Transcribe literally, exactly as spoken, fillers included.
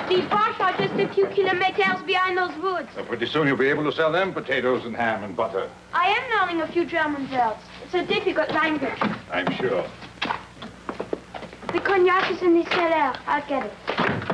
The Boches are just a few kilometers behind those woods. So pretty soon you'll be able to sell them potatoes and ham and butter. I am learning a few German words. It's a difficult language. I'm sure. The cognac is in the cellar. I'll get it.